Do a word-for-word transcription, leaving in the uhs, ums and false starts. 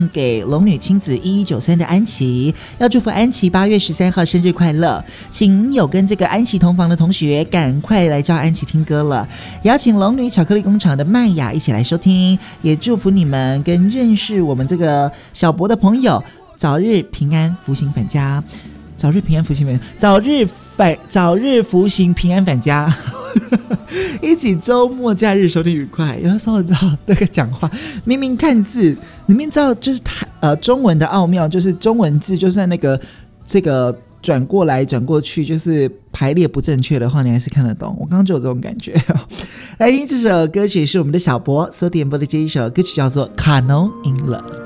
给龙女亲子一一九三的安琪，要祝福安琪八月十三号生日快乐，请有跟这个安琪同房的同学赶快来叫安琪听歌了，邀请龙女巧克力工厂的麦雅一起来收听，也祝福你们跟认识我们这个小博的朋友早日平安福星返家，早日平安福星返家，早日返早日福星平安返家一起周末假日收听愉快。有的时候知道那个讲话明明看字你明知道就是呃中文的奥妙，就是中文字就算那个这个转过来转过去就是排列不正确的话，你还是看得懂。我刚刚就有这种感觉来听这首歌曲，是我们的小博所点播的这一首歌曲，叫做《卡农 in Love》。